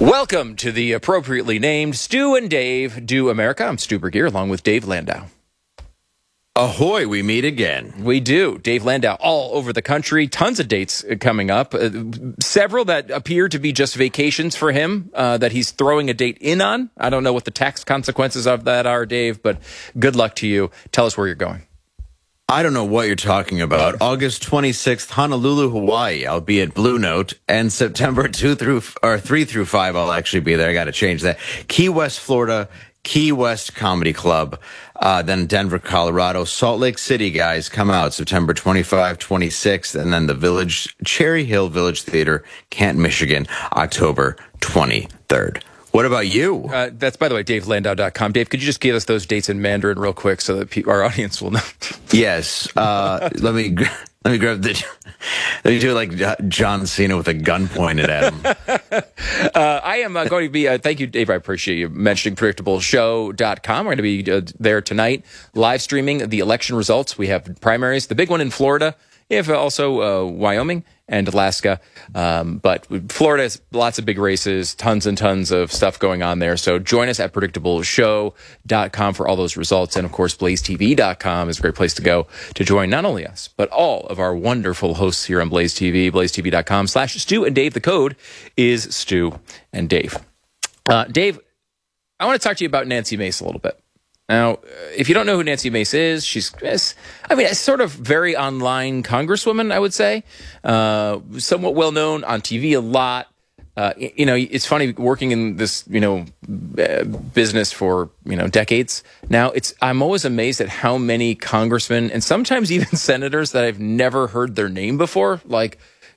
Welcome to the appropriately named Stu and Dave Do America. I'm Stu Bergier along with Dave Landau. Ahoy, we meet again. We do. Dave Landau all over the country. Tons of dates coming up. Several that appear to be just vacations for him that he's throwing a date in on. I don't know what the tax consequences of that are, Dave, but good luck to you. Tell us where you're going. I don't know what you're talking about. August 26th, Honolulu, Hawaii. I'll be at Blue Note. And September 3 through 5, I'll actually be there. I got to change that. Key West, Florida. Key West Comedy Club, then Denver, Colorado, Salt Lake City, guys, come out September 25, 26th, and then the Village, Cherry Hill Village Theater, Canton, Michigan, October 23rd. What about you? That's, by the way, DaveLandau.com. Dave, could you just give us those dates in Mandarin real quick so that our audience will know? Yes. Let me grab the... Let me do like John Cena with a gun pointed at him. I am going to be, thank you, Dave, I appreciate you mentioning PredictableShow.com. We're going to be there tonight, live streaming the election results. We have primaries, the big one in Florida, if also Wyoming and Alaska. But Florida has lots of big races, tons and tons of stuff going on there. So join us at PredictableShow.com for all those results. And, of course, BlazeTV.com is a great place to go to join not only us, but all of our wonderful hosts here on Blaze TV, BlazeTV.com/Stu and Dave. The code is Stu and Dave. Dave, I want to talk to you about Nancy Mace a little bit. Now, if you don't know who Nancy Mace is, she's a sort of very online congresswoman, I would say. Somewhat well-known on TV a lot. It's funny working in this, business for, decades. Now, I'm always amazed at how many congressmen and sometimes even senators that I've never heard their name before. Like,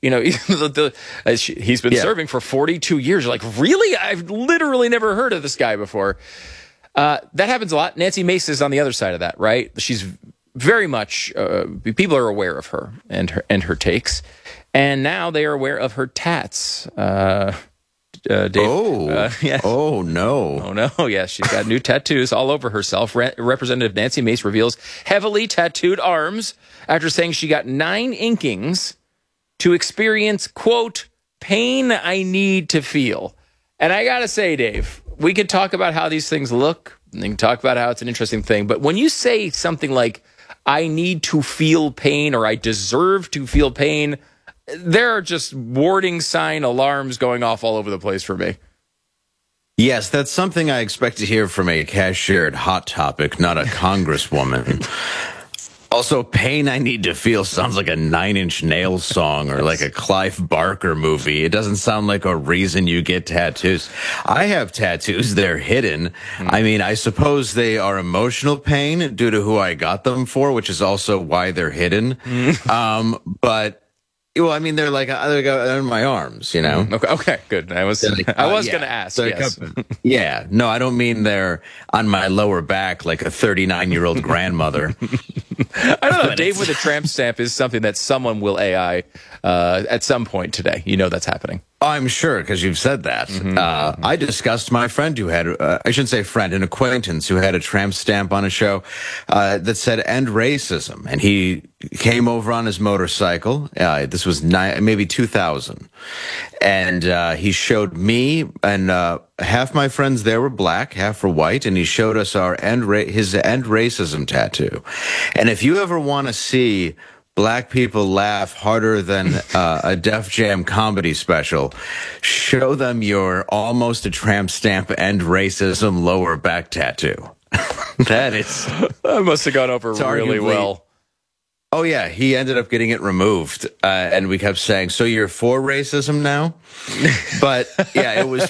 he's been serving for 42 years. You're like, really? I've literally never heard of this guy before. That happens a lot. Nancy Mace is on the other side of that, right? She's very much, people are aware of her and her takes. And now they are aware of her tats. Dave, yes. Oh, no. Oh, no. Yes, she's got new tattoos all over herself. Representative Nancy Mace reveals heavily tattooed arms after saying she got 9 inkings to experience, quote, pain I need to feel. And I got to say, Dave, we could talk about how these things look, and we can talk about how it's an interesting thing. But when you say something like, I need to feel pain or I deserve to feel pain, there are just warning sign alarms going off all over the place for me. Yes, that's something I expect to hear from a cashier at Hot Topic, not a congresswoman. Also, pain I need to feel sounds like a 9 Inch Nails song or like a Clive Barker movie. It doesn't sound like a reason you get tattoos. I have tattoos. They're hidden. I mean, I suppose they are emotional pain due to who I got them for, which is also why they're hidden. But... Well, I mean, they're in my arms, Okay, good. I was going to ask. Yes. Yeah, no, I don't mean they're on my lower back like a 39-year-old grandmother. I don't know. Dave with a tramp stamp is something that someone will AI at some point today. That's happening. I'm sure, because you've said that. I discussed my friend who had, I shouldn't say friend, an acquaintance who had a tramp stamp on a show that said end racism. And he came over on his motorcycle. This was maybe 2000. And he showed me, and half my friends there were black, half were white, and he showed us his end racism tattoo. And if you ever want to see black people laugh harder than a Def Jam comedy special, show them your almost a tramp stamp end racism lower back tattoo. That must have gone over really well. Oh, yeah. He ended up getting it removed. And we kept saying, so you're for racism now? But yeah,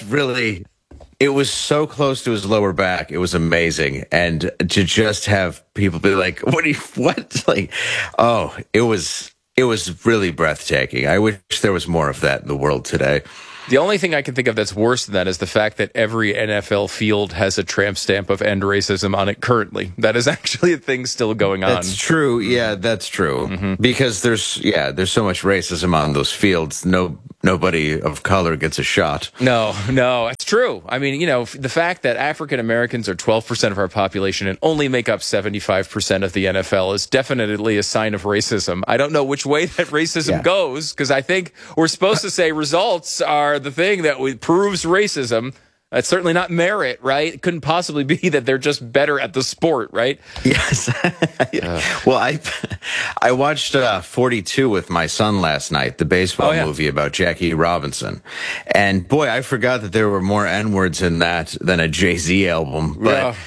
it was so close to his lower back. It was amazing. And to just have people be like, what? Like, oh, it was really breathtaking. I wish there was more of that in the world today. The only thing I can think of that's worse than that is the fact that every NFL field has a tramp stamp of end racism on it currently. That is actually a thing still going on. That's true. Yeah, that's true. Because there's so much racism on those fields. No nobody of color gets a shot. No, it's true. I mean, the fact that African Americans are 12% of our population and only make up 75% of the NFL is definitely a sign of racism. I don't know which way that racism goes, because I think we're supposed to say results are the thing that proves racism. It's certainly not merit, right? It couldn't possibly be that they're just better at the sport, right? Yes. Well, I watched 42 with my son last night, the baseball movie about Jackie Robinson. And boy, I forgot that there were more N-words in that than a Jay-Z album. But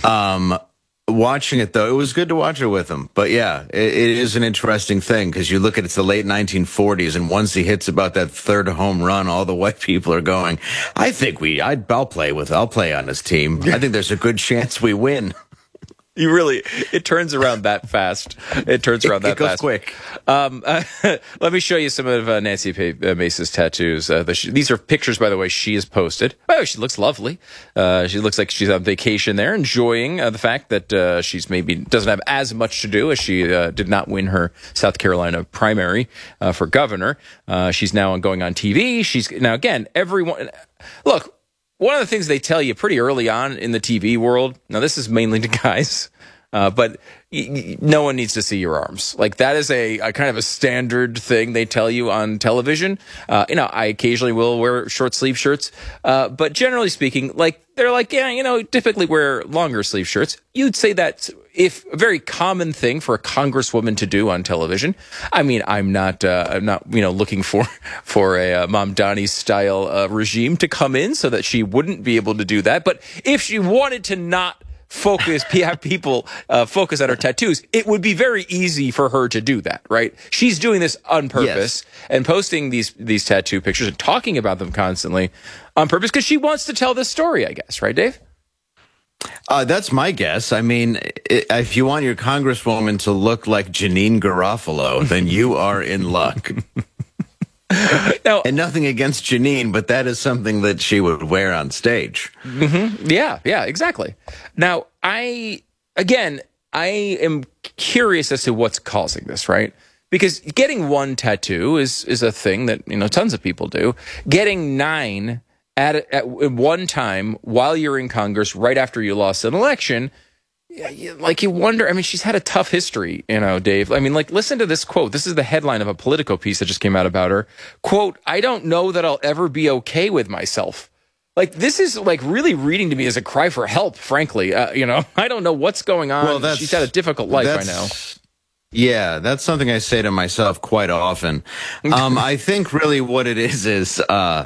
watching it, though, it was good to watch it with him. But yeah, it is an interesting thing, because you look at it's the late 1940s, and once he hits about that third home run, all the white people are going, I think I'll play on his team. I think there's a good chance we win. It turns around that fast. It turns around that fast. It goes quick. Let me show you some of Nancy Mace's tattoos. These are pictures, by the way, she has posted. Oh, she looks lovely. She looks like she's on vacation there, enjoying the fact that she's maybe doesn't have as much to do, as she did not win her South Carolina primary for governor. She's now going on TV. Everyone, look. One of the things they tell you pretty early on in the TV world, now this is mainly to guys, but no one needs to see your arms. Like, that is a kind of a standard thing they tell you on television. I occasionally will wear short sleeve shirts, but generally speaking, they're like, typically wear longer sleeve shirts. You'd say that's a very common thing for a congresswoman to do on television. I mean, I'm not looking for a Mom Donnie style regime to come in so that she wouldn't be able to do that. But if she wanted to not have people focus on her tattoos, it would be very easy for her to do that, right? She's doing this on purpose and posting these tattoo pictures and talking about them constantly on purpose because she wants to tell this story, I guess, right, Dave? That's my guess. I mean, if you want your congresswoman to look like Janine Garofalo, then you are in luck. Now, and nothing against Janine, but that is something that she would wear on stage. Mm-hmm. Yeah, exactly. Now, I am curious as to what's causing this, right? Because getting one tattoo is a thing that, tons of people do. Getting 9 at one time while you're in Congress, right after you lost an election, you wonder. I mean, she's had a tough history, Dave. I mean, listen to this quote. This is the headline of a Politico piece that just came out about her. Quote, "I don't know that I'll ever be okay with myself." This is really reading to me as a cry for help, frankly. I don't know what's going on. Well, she's had a difficult life, I know. Yeah, that's something I say to myself quite often. I think really what it is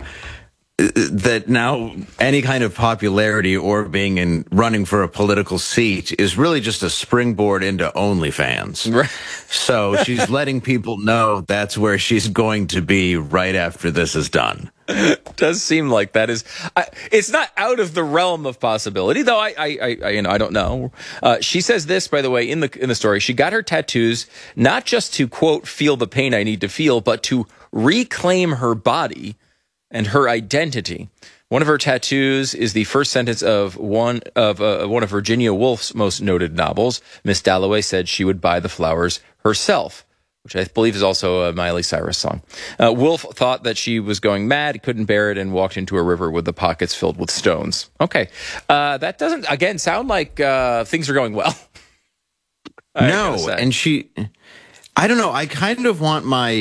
that now any kind of popularity or being running for a political seat is really just a springboard into OnlyFans. Right. So she's letting people know that's where she's going to be right after this is done. It does seem like that is. It's not out of the realm of possibility, though. I don't know. She says this, by the way, in the story. She got her tattoos not just to quote feel the pain I need to feel, but to reclaim her body and her identity. One of her tattoos is the first sentence of one of Virginia Woolf's most noted novels. Miss Dalloway said she would buy the flowers herself, which I believe is also a Miley Cyrus song. Woolf thought that she was going mad, couldn't bear it, and walked into a river with the pockets filled with stones. Okay. That doesn't, again, sound like things are going well. No, and I don't know, I kind of want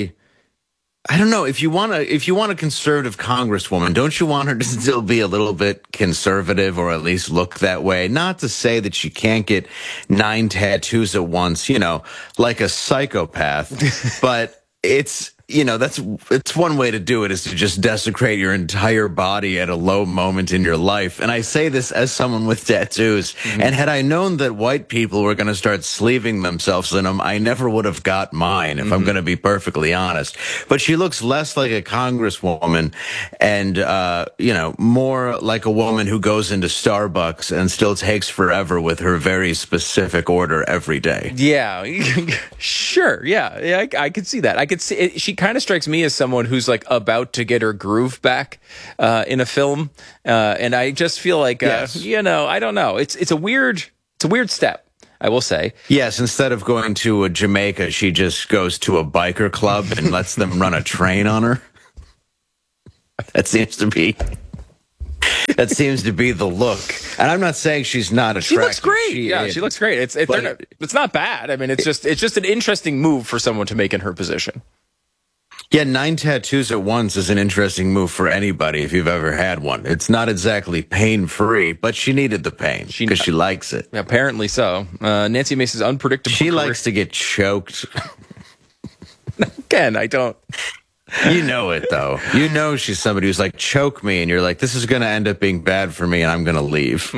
I don't know, if you want a conservative congresswoman, don't you want her to still be a little bit conservative, or at least look that way? Not to say that she can't get 9 tattoos at once, like a psychopath, but it's one way to do it, is to just desecrate your entire body at a low moment in your life. And I say this as someone with tattoos. Mm-hmm. And had I known that white people were going to start sleeving themselves in them, I never would have got mine, if I'm going to be perfectly honest. But she looks less like a congresswoman and, more like a woman who goes into Starbucks and still takes forever with her very specific order every day. Yeah, sure. Yeah, I could see that. I could see it. She kind of strikes me as someone who's about to get her groove back in a film, and I just feel like yes. I don't know. It's a weird step, I will say. Yes, instead of going to Jamaica, she just goes to a biker club and lets them run a train on her. That seems to be the look. And I'm not saying she's not attractive. She looks great. She looks great. It's not bad. I mean, it's just an interesting move for someone to make in her position. Yeah, 9 tattoos at once is an interesting move for anybody if you've ever had one. It's not exactly pain-free, but she needed the pain because she likes it. Apparently so. Nancy Mace's unpredictable She career. likes to get choked. Again, I don't. You know it, though. You know she's somebody who's like, choke me, and you're like, this is going to end up being bad for me, and I'm going to leave.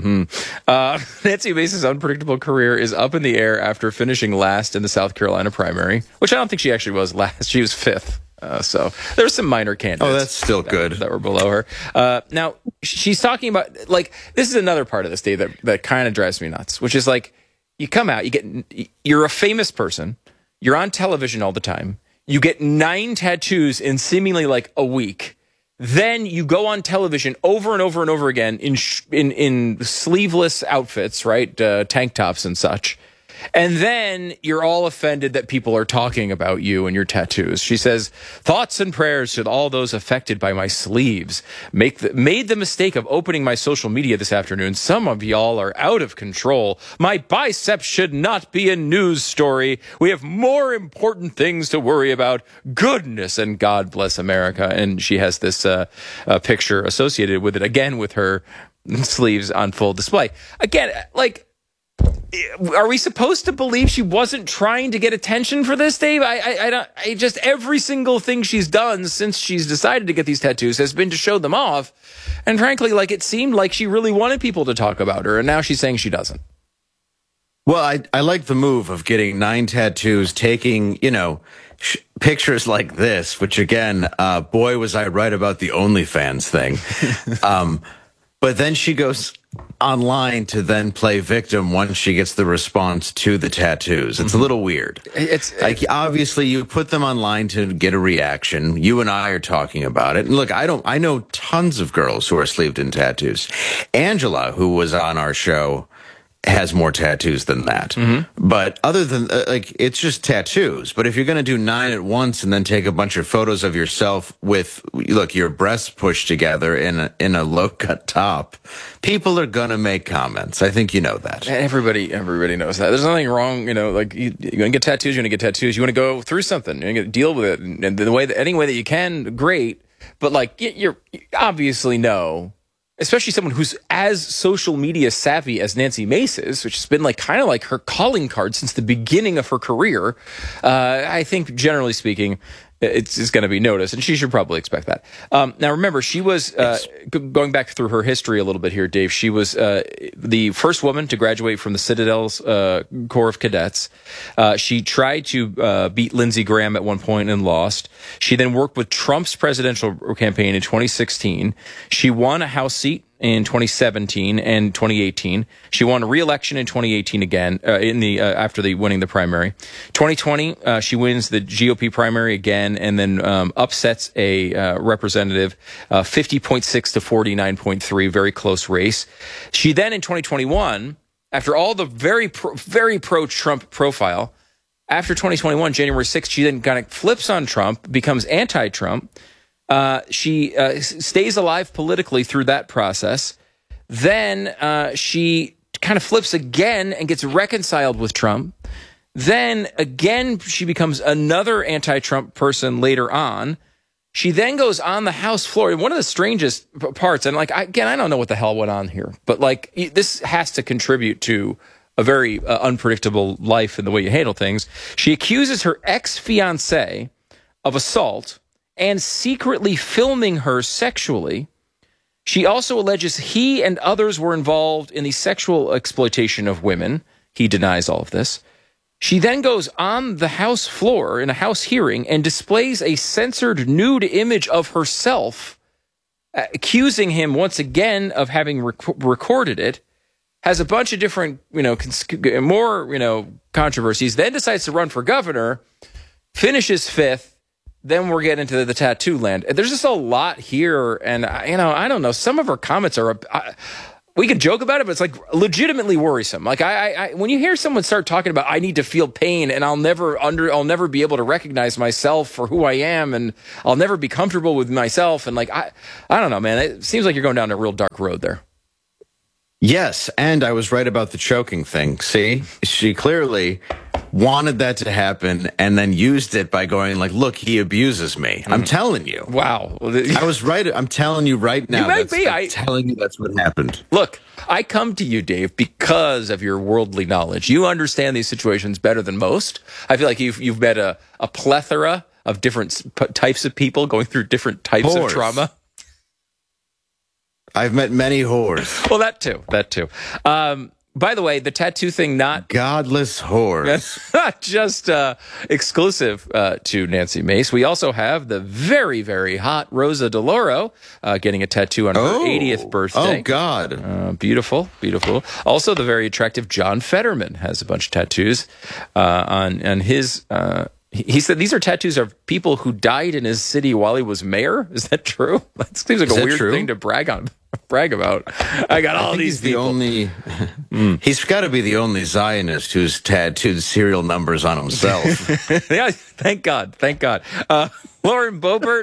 Nancy Mace's unpredictable career is up in the air after finishing last in the South Carolina primary, which I don't think she actually was last. She was fifth. So there's some minor candidates. Oh, that's still good. That were below her. Now, she's talking about, like, this is another part of this day that kind of drives me nuts, which is like, you come out, you're a famous person, you're on television all the time, you get 9 tattoos in seemingly like a week. Then you go on television over and over and over again in sleeveless outfits, right? Tank tops and such. And then you're all offended that people are talking about you and your tattoos. She says, thoughts and prayers to all those affected by my sleeves. Made the mistake of opening my social media this afternoon. Some of y'all are out of control. My biceps should not be a news story. We have more important things to worry about. Goodness, and God bless America. And she has this picture associated with it, again, with her sleeves on full display. Again, like, are we supposed to believe she wasn't trying to get attention for this, Dave? I just, every single thing she's done since she's decided to get these tattoos has been to show them off. And frankly, like, it seemed like she really wanted people to talk about her, and now she's saying she doesn't. Well, I like the move of getting 9 tattoos, taking, pictures like this, which again, boy, was I right about the OnlyFans thing. But then she goes online to then play victim once she gets the response to the tattoos. It's a little weird. It's like, obviously you put them online to get a reaction. You and I are talking about it. And look, I know tons of girls who are sleeved in tattoos. Angela, who was on our show, has more tattoos than that. But other than, it's just tattoos. But if you're going to do 9 at once and then take a bunch of photos of yourself with, your breasts pushed together in a low-cut top, people are going to make comments. I think you know that. Everybody knows that. There's nothing wrong, you're going to get tattoos, you're going to get tattoos. You want to go through something, you're going to deal with it. And any way that you can, great. But, you obviously know, especially someone who's as social media savvy as Nancy Mace is, which has been kind of her calling card since the beginning of her career. I think, generally speaking, it's going to be noticed, and she should probably expect that. Now, remember, she was, going back through her history a little bit here, Dave, she was the first woman to graduate from the Citadel's Corps of Cadets. She tried to beat Lindsey Graham at one point and lost. She then worked with Trump's presidential campaign in 2016. She won a House seat in 2017 and 2018. She won re-election in 2018 again, after winning the primary. 2020, she wins the GOP primary again, and then upsets a representative, 50.6 to 49.3, very close race. She then, in 2021, after all the very pro-Trump profile, after 2021, January 6th, she then kind of flips on Trump, becomes anti-Trump. She stays alive politically through that process. Then she kind of flips again and gets reconciled with Trump. Then again, she becomes another anti-Trump person later on. She then goes on the House floor. One of the strangest parts, and I don't know what the hell went on here, but this has to contribute to a very unpredictable life in the way you handle things. She accuses her ex-fiancé of assault and secretly filming her sexually. She also alleges he and others were involved in the sexual exploitation of women. He denies all of this. She then goes on the House floor in a House hearing and displays a censored nude image of herself, accusing him once again of having recorded it. Has a bunch of different, more controversies, then decides to run for governor, finishes 5th. Then we're getting into the tattoo land. There's just a lot here, and I don't know. Some of her comments are, we can joke about it, but it's like legitimately worrisome. Like I when you hear someone start talking about I need to feel pain and I'll never be able to recognize myself for who I am and I'll never be comfortable with myself and like I don't know, man. It seems like you're going down a real dark road there. Yes, and I was right about the choking thing. See, she clearly wanted that to happen and then used it by going like, look, he abuses me. I'm telling you. Wow. I was right. I'm telling you right now. You might be. I'm telling you that's what happened. Look, I come to you, Dave, because of your worldly knowledge. You understand these situations better than most. I feel like you've met a plethora of different types of people going through different types of trauma. I've met many whores. Well, that too. By the way, the tattoo thing, not godless whores. Not just exclusive to Nancy Mace. We also have the very, very hot Rosa DeLauro getting a tattoo on her 80th birthday. Oh, God. Beautiful, beautiful. Also, the very attractive John Fetterman has a bunch of tattoos on his... He said these are tattoos of people who died in his city while he was mayor. Is that true? That seems like a weird thing to brag about. I got all these people. He's got to be the only Zionist who's tattooed serial numbers on himself. Yeah, thank God. Lauren Boebert.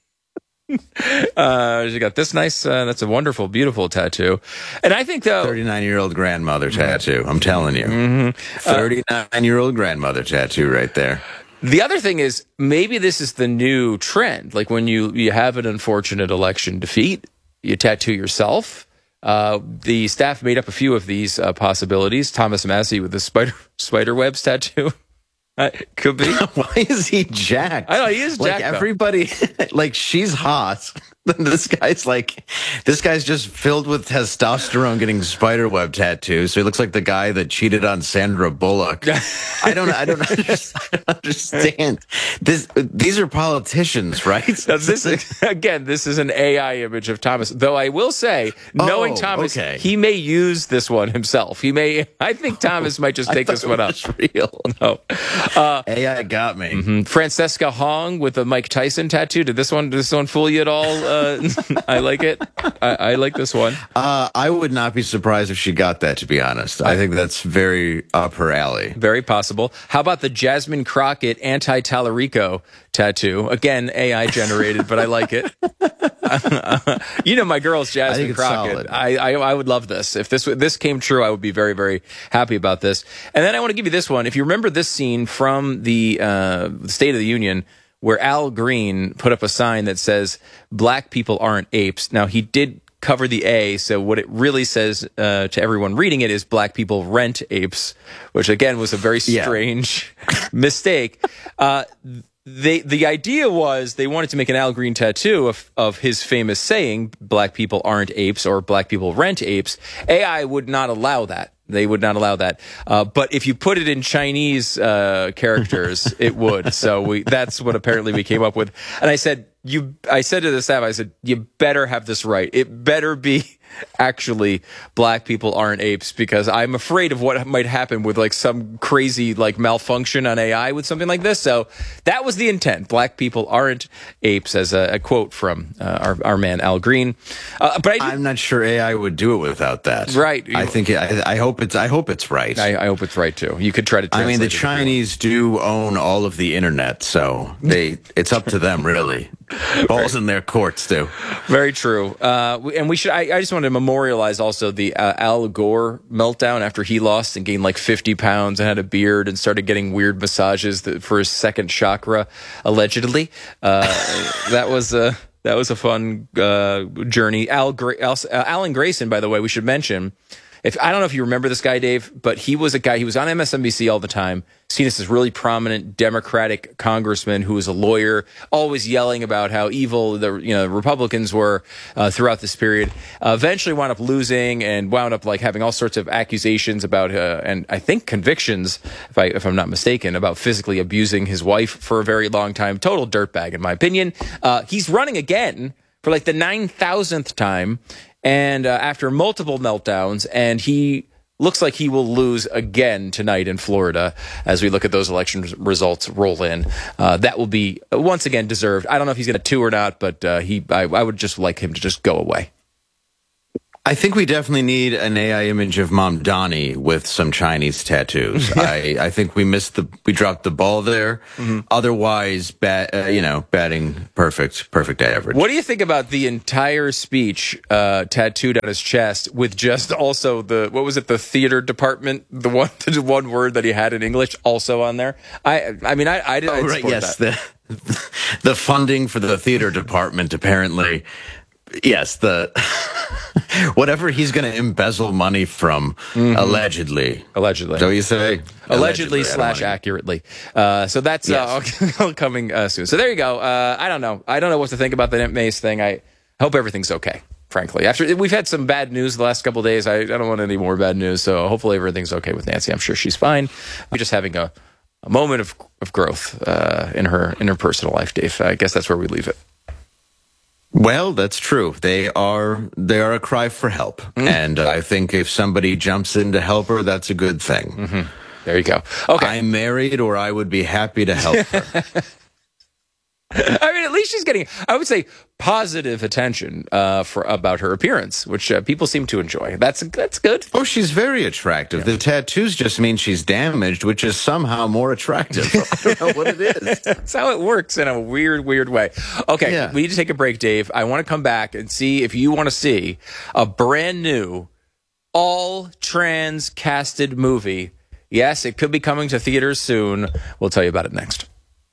She got this nice, that's a wonderful, beautiful tattoo. And I think though 39-year-old grandmother tattoo, I'm telling you. 39-year-old grandmother tattoo right there. The other thing is maybe this is the new trend. Like when you have an unfortunate election defeat, you tattoo yourself. The staff made up a few of these possibilities. Thomas Massey with the spider webs tattoo. Could be. Why is he jacked? I know, he is jacked. Like everybody, like she's hot. This guy's just filled with testosterone getting spiderweb tattoos. So he looks like the guy that cheated on Sandra Bullock. I don't understand. These are politicians, right? This is an AI image of Thomas. Though I will say, knowing Thomas, he may use this one himself. I think Thomas might just take this one up. Real. No. AI got me. Mm-hmm. Francesca Hong with the Mike Tyson tattoo. Did this one fool you at all? I like it. I like this one. I would not be surprised if she got that, to be honest. I think that's very up her alley. Very possible. How about the Jasmine Crockett anti-Tallarico tattoo? Again, AI generated, but I like it. My girl's Jasmine Crockett. I would love this. If this came true, I would be very, very happy about this. And then I want to give you this one. If you remember this scene from the State of the Union, where Al Green put up a sign that says, "Black people aren't apes." Now, he did cover the A, so what it really says to everyone reading it is "Black people rent apes," which, again, was a very strange mistake. The idea was they wanted to make an Al Green tattoo of his famous saying, "Black people aren't apes," or "Black people rent apes." AI would not allow that. They would not allow that. But if you put it in Chinese characters, it would. So that's what apparently we came up with. And I said to the staff, you better have this right. It better be actually "Black people aren't apes," because I'm afraid of what might happen with like some crazy like malfunction on AI with something like this. So that was the intent. "Black people aren't apes," as a quote from our man Al Green. But I'm not sure AI would do it without that. Right. I hope it's right. I hope it's right too. You could try to translate. I mean, the Chinese do own all of the internet, so it's up to them really. Balls in their courts too. Very true. And we should. I just want to memorialize also the Al Gore meltdown after he lost and gained like 50 pounds and had a beard and started getting weird massages for his second chakra, allegedly. That was a fun journey. Alan Grayson, by the way, we should mention. I don't know if you remember this guy, Dave, but he was a guy, he was on MSNBC all the time, seen as this really prominent Democratic congressman who was a lawyer, always yelling about how evil the Republicans were throughout this period. Eventually wound up losing and wound up like having all sorts of accusations about, and I think convictions, if I'm not mistaken, about physically abusing his wife for a very long time. Total dirtbag, in my opinion. He's running again for like the 9,000th time. And after multiple meltdowns, and he looks like he will lose again tonight in Florida as we look at those election results roll in. That will be, once again, deserved. I don't know if he's going to tattoo or not, but I would just like him to just go away. I think we definitely need an AI image of Mom Donnie with some Chinese tattoos. I think we dropped the ball there. Otherwise, batting perfect average. What do you think about the entire speech tattooed on his chest with just also the theater department, the one word that he had in English also on there? I didn't. Yes, the funding for the theater department apparently. Yes, whatever he's going to embezzle money from, allegedly. So you say? Allegedly / accurately. So that's all coming soon. So there you go. I don't know. I don't know what to think about the Mace thing. I hope everything's okay, frankly. After we've had some bad news the last couple of days, I don't want any more bad news. So hopefully everything's okay with Nancy. I'm sure she's fine. We're just having a moment of growth in her personal life, Dave. I guess that's where we leave it. Well, that's true. They are a cry for help. And I think if somebody jumps in to help her, that's a good thing. There you go. Okay. I'm married, or I would be happy to help her. I mean, at least she's getting, I would say, positive attention about her appearance, which people seem to enjoy. That's good. Oh, she's very attractive. The tattoos just mean she's damaged, which is somehow more attractive. I don't know what it is. That's how it works in a weird way. Okay, we need to take a break, Dave. I want to come back and see if you want to see a brand new, all-trans casted movie. Yes, it could be coming to theaters soon. We'll tell you about it next.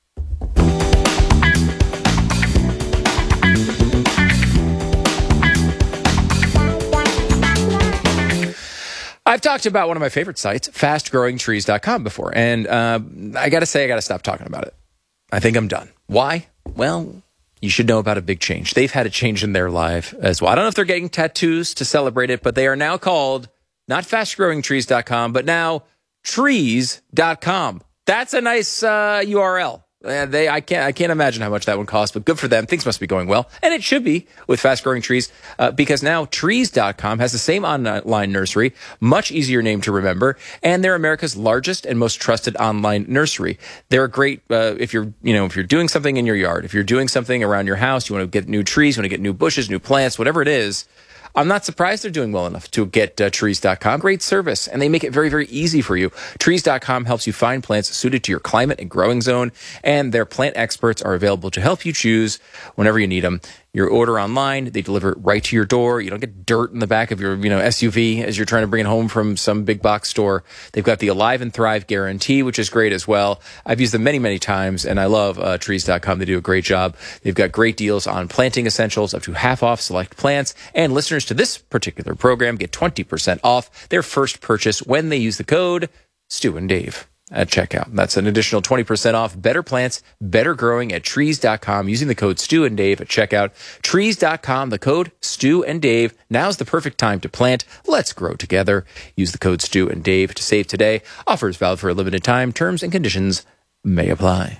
I've talked about one of my favorite sites, fastgrowingtrees.com, before, and I got to stop talking about it. I think I'm done. Why? Well, you should know about a big change. They've had a change in their life as well. I don't know if they're getting tattoos to celebrate it, but they are now called not fastgrowingtrees.com, but now trees.com. That's a nice URL. I can't imagine how much that would cost, but good for them. Things must be going well. And it should be with Fast Growing Trees, because now trees.com has the same online nursery, much easier name to remember, and they're America's largest and most trusted online nursery. They're great if you're doing something in your yard, if you're doing something around your house, you want to get new trees, you want to get new bushes, new plants, whatever it is. I'm not surprised they're doing well enough to get trees.com. Great service, and they make it very, very easy for you. Trees.com helps you find plants suited to your climate and growing zone, and their plant experts are available to help you choose whenever you need them. You order online, they deliver it right to your door. You don't get dirt in the back of your SUV as you're trying to bring it home from some big box store. They've got the Alive and Thrive guarantee, which is great as well. I've used them many, many times, and I love trees.com. They do a great job. They've got great deals on planting essentials, up to half off select plants, and listeners to this particular program get 20% off their first purchase when they use the code Stu and Dave at checkout. That's an additional 20% off better plants, better growing at trees.com using the code Stu and Dave at checkout. Trees.com, the code Stu and Dave. Now's the perfect time to plant. Let's grow together. Use the code Stu and Dave to save today. Offers valid for a limited time. Terms and conditions may apply.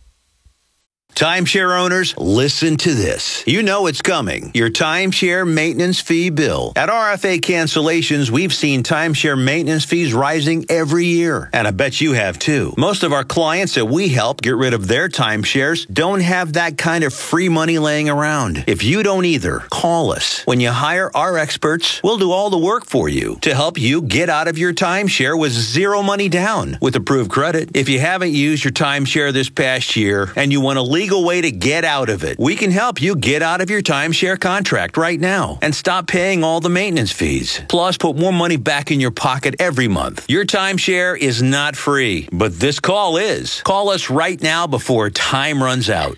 Timeshare owners, listen to this. You know it's coming. Your timeshare maintenance fee bill. At RFA Cancellations, we've seen timeshare maintenance fees rising every year. And I bet you have too. Most of our clients that we help get rid of their timeshares don't have that kind of free money laying around. If you don't either, call us. When you hire our experts, we'll do all the work for you to help you get out of your timeshare with zero money down with approved credit. If you haven't used your timeshare this past year and you want to legal way to get out of it, we can help you get out of your timeshare contract right now and stop paying all the maintenance fees. Plus, put more money back in your pocket every month. Your timeshare is not free, but this call is. Call us right now before time runs out.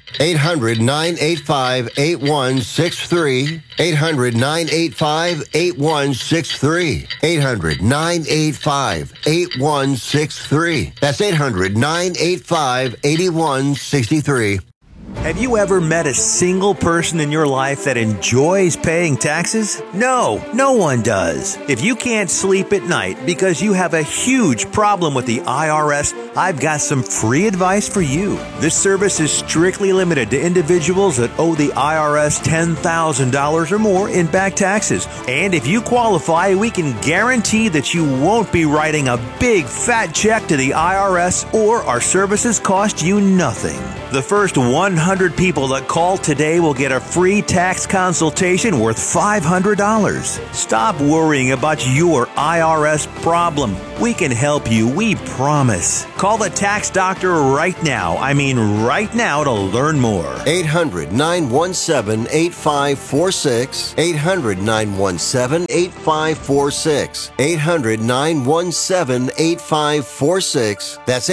800-985-8163. 800-985-8163. 800-985-8163. That's 800-985-8163. Have you ever met a single person in your life that enjoys paying taxes? No, no one does. If you can't sleep at night because you have a huge problem with the IRS, I've got some free advice for you. This service is strictly limited to individuals that owe the IRS $10,000 or more in back taxes. And if you qualify, we can guarantee that you won't be writing a big fat check to the IRS, or our services cost you nothing. The first 100 people that call today will get a free tax consultation worth $500. Stop worrying about your IRS problem. We can help you, we promise. Call the tax doctor right now. I mean right now to learn more. 800-917-8546. 800-917-8546. 800-917-8546. That's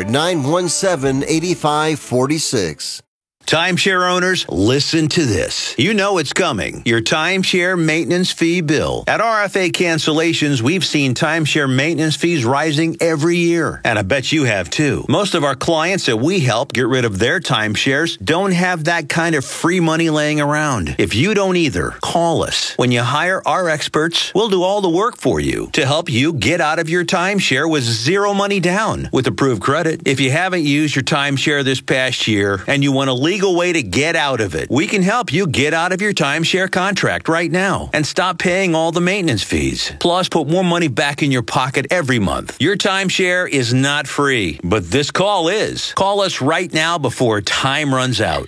800-917-8546. Timeshare owners, listen to this. You know it's coming. Your timeshare maintenance fee bill. At RFA Cancellations, we've seen timeshare maintenance fees rising every year. And I bet you have too. Most of our clients that we help get rid of their timeshares don't have that kind of free money laying around. If you don't either, call us. When you hire our experts, we'll do all the work for you to help you get out of your timeshare with zero money down with approved credit. If you haven't used your timeshare this past year and you want to legal way to get out of it, we can help you get out of your timeshare contract right now and stop paying all the maintenance fees. Plus, put more money back in your pocket every month. Your timeshare is not free, but this call is. Call us right now before time runs out.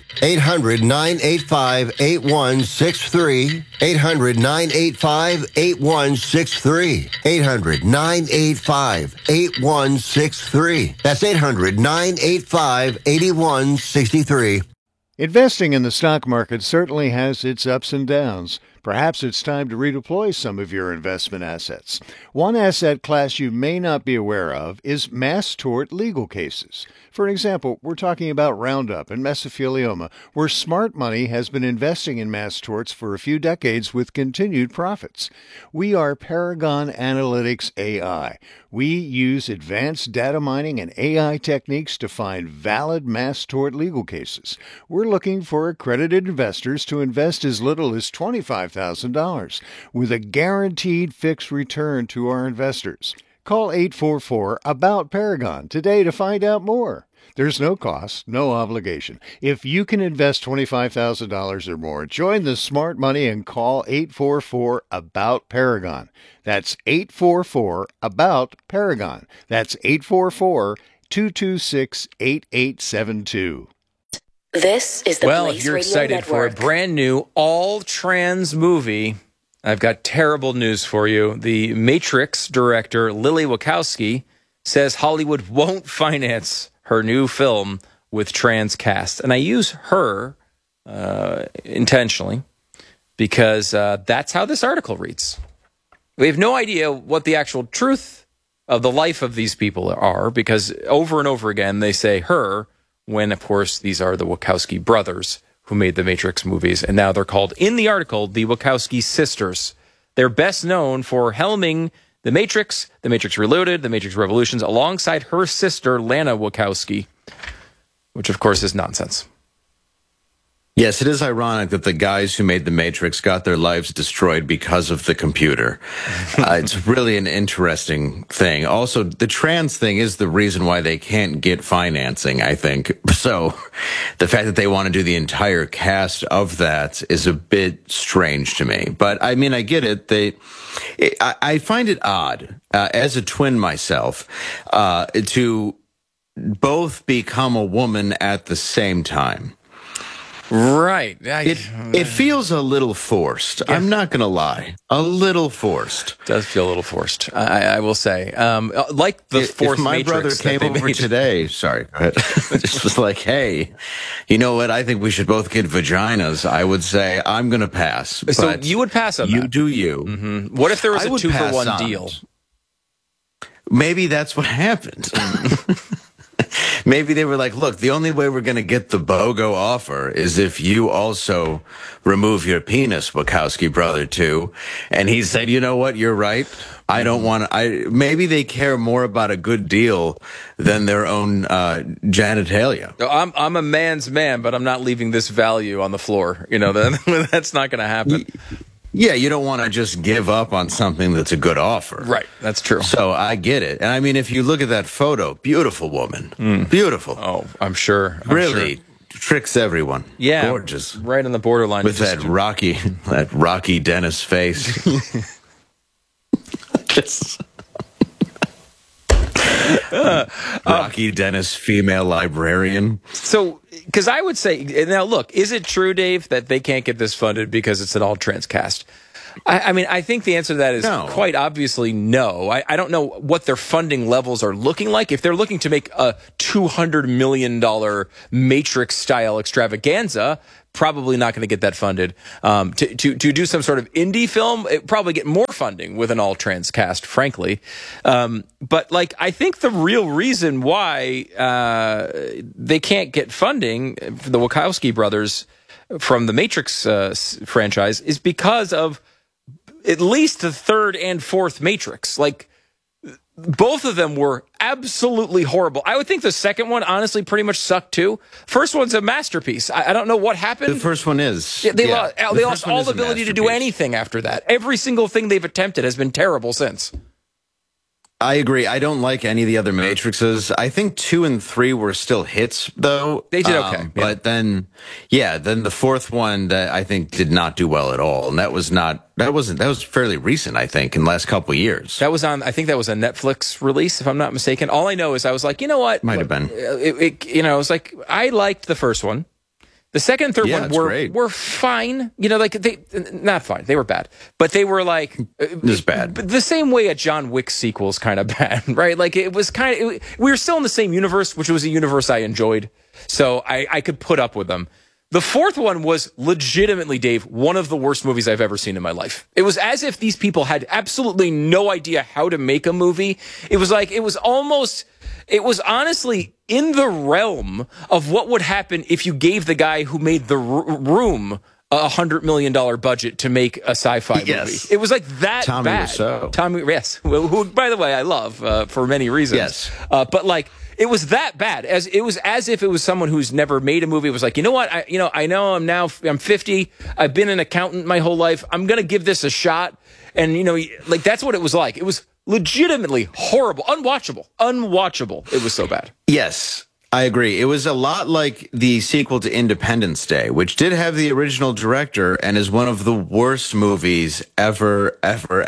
800-985-8163. 800-985-8163. 800-985-8163. That's 800-985-8163. Investing in the stock market certainly has its ups and downs. Perhaps it's time to redeploy some of your investment assets. One asset class you may not be aware of is mass tort legal cases. For example, we're talking about Roundup and mesothelioma, where smart money has been investing in mass torts for a few decades with continued profits. We are Paragon Analytics AI. We use advanced data mining and AI techniques to find valid mass tort legal cases. We're looking for accredited investors to invest as little as $25,000 with a guaranteed fixed return to our investors. Call 844-ABOUT-PARAGON today to find out more. There's no cost, no obligation. If you can invest $25,000 or more, join the smart money and call 844-ABOUT-PARAGON. That's 844-ABOUT-PARAGON. That's 844-226-8872. This is the Well, Blaze if you're Radio excited Network. for a brand new all-trans movie, I've got terrible news for you. The Matrix director, Lily Wachowski, says Hollywood won't finance her new film with trans cast. And I use her intentionally because that's how this article reads. We have no idea what the actual truth of the life of these people are because over and over again they say her when, of course, these are the Wachowski brothers who made the Matrix movies. And now they're called, in the article, the Wachowski sisters. They're best known for helming The Matrix Reloaded, The Matrix Revolutions, alongside her sister, Lana Wachowski, which, of course, is nonsense. Yes, it is ironic that the guys who made The Matrix got their lives destroyed because of the computer. It's really an interesting thing. Also, the trans thing is the reason why they can't get financing, I think. So the fact that they want to do the entire cast of that is a bit strange to me. But, I mean, I get it. I find it odd, as a twin myself, to both become a woman at the same time. Right. It feels a little forced. Yeah. I'm not going to lie. A little forced. It does feel a little forced, I will say. Like the fourth If my Matrix brother came over today, sorry, go ahead. Just was like, hey, you know what? I think we should both get vaginas. I would say, I'm going to pass. So you would pass on that? You do you. Mm-hmm. What if there was a 2-for-1 deal? Maybe that's what happened. Maybe they were like, look, the only way we're going to get the BOGO offer is if you also remove your penis, Wachowski brother, too. And he said, you know what? You're right. I don't want to. Maybe they care more about a good deal than their own genitalia. I'm a man's man, but I'm not leaving this value on the floor. You know, that's not going to happen. Yeah, you don't want to just give up on something that's a good offer. Right, that's true. So I get it. And I mean, if you look at that photo, beautiful woman. Beautiful. Oh, I'm sure. Really tricks everyone. Yeah. Gorgeous. Right on the borderline. With that rocky Dennis face. Rocky Dennis, female librarian. So, because I would say, now look, is it true, Dave, that they can't get this funded because it's an all-trans cast? I mean, I think the answer to that is quite obviously no. I don't know what their funding levels are looking like. If they're looking to make a $200 million Matrix-style extravaganza, probably not going to get that funded. To do some sort of indie film, it probably get more funding with an all-trans cast, frankly. But like, I think the real reason why they can't get funding for the Wachowski brothers from the Matrix franchise is because of at least the third and fourth Matrix. Like, both of them were absolutely horrible. I would think the second one, honestly, pretty much sucked too. First one's a masterpiece. I don't know what happened. The first one is. They lost all the ability to do anything after that. Every single thing they've attempted has been terrible since. I agree. I don't like any of the other Matrixes. I think 2 and 3 were still hits, though. They did okay. But then the fourth one that I think did not do well at all. And that was fairly recent, I think, in the last couple of years. I think that was a Netflix release, if I'm not mistaken. All I know is I was like, you know what? Might have been. I was like, I liked the first one. The second and third one were fine. Not fine. They were bad. But they were like... This bad. The same way a John Wick sequel is kind of bad, right? Like, it was we were still in the same universe, which was a universe I enjoyed. So I could put up with them. The fourth one was legitimately, Dave, one of the worst movies I've ever seen in my life. It was as if these people had absolutely no idea how to make a movie. It was honestly in the realm of what would happen if you gave the guy who made The Room $100 million budget to make a sci-fi movie. It was like that Tommy bad. Wiseau. Tommy, yes, who, by the way, I love for many reasons. Yes, but like, it was that bad. It was as if it was someone who's never made a movie. It was like, you know what? I know I'm 50. I've been an accountant my whole life. I'm going to give this a shot. And, like, that's what it was like. It was legitimately horrible, unwatchable. It was so bad. Yes, I agree. It was a lot like the sequel to Independence Day, which did have the original director and is one of the worst movies ever.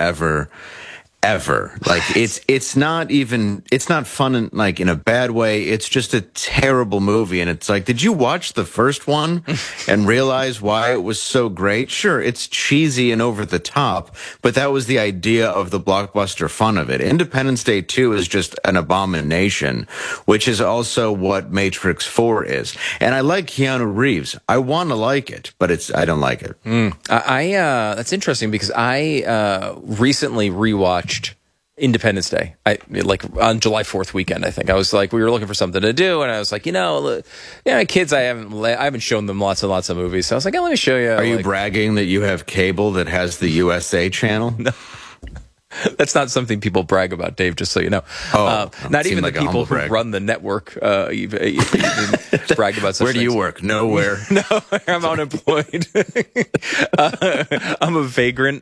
Like, it's not fun in a bad way. It's just a terrible movie. And it's like, did you watch the first one and realize why it was so great? Sure, it's cheesy and over the top, but that was the idea of the blockbuster fun of it. Independence Day 2 is just an abomination, which is also what Matrix 4 is. And I like Keanu Reeves. I want to like it, but I don't like it. That's interesting because I recently rewatched Independence Day. On July 4th weekend, I think. I was like, we were looking for something to do, and I was like, kids, I haven't shown them lots and lots of movies. So I was like, let me show you. Are you bragging that you have cable that has the USA channel? No. That's not something people brag about, Dave, just so you know. Not even the people who run the network even brag about such Where do you things. work? Nowhere. No, I'm unemployed. I'm a vagrant.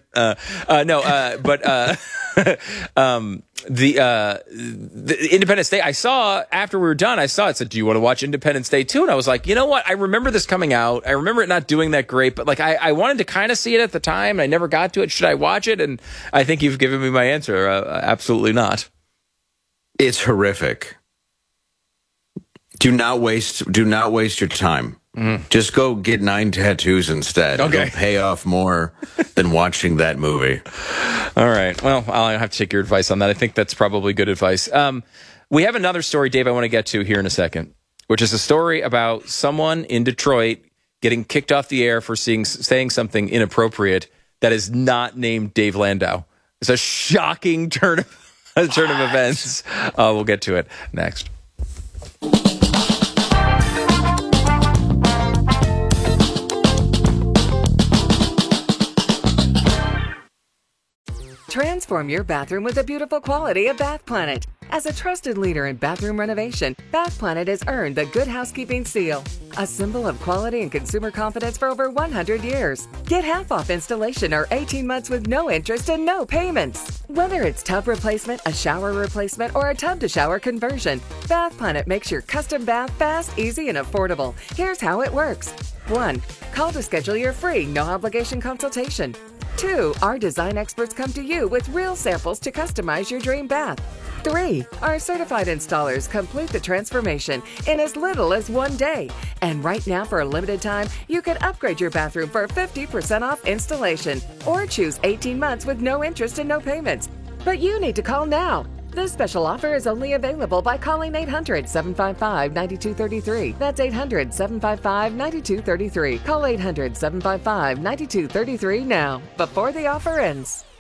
The Independence Day, I saw after we were done, it said, do you want to watch Independence Day 2? And I was like, you know what? I remember this coming out. I remember it not doing that great, but like I wanted to kind of see it at the time. And I never got to it. Should I watch it? And I think you've given me my answer. Absolutely not. It's horrific. Do not waste your time. Mm-hmm. Just go get 9 tattoos instead. Okay. It'll pay off more than watching that movie. All right. Well, I'll have to take your advice on that. I think that's probably good advice. We have another story, Dave, I want to get to here in a second, which is a story about someone in Detroit getting kicked off the air for saying something inappropriate that is not named Dave Landau. It's a shocking turn of events. We'll get to it next. Transform your bathroom with the beautiful quality of Bath Planet. As a trusted leader in bathroom renovation, Bath Planet has earned the Good Housekeeping seal, a symbol of quality and consumer confidence for over 100 years. Get half off installation or 18 months with no interest and no payments. Whether it's tub replacement, a shower replacement, or a tub-to-shower conversion, Bath Planet makes your custom bath fast, easy, and affordable. Here's how it works. 1. Call to schedule your free, no-obligation consultation. 2, our design experts come to you with real samples to customize your dream bath. 3, our certified installers complete the transformation in as little as 1 day. And right now, for a limited time, you can upgrade your bathroom for 50% off installation or choose 18 months with no interest and no payments. But you need to call now. This special offer is only available by calling 800-755-9233. That's 800-755-9233. Call 800-755-9233 now, before the offer ends.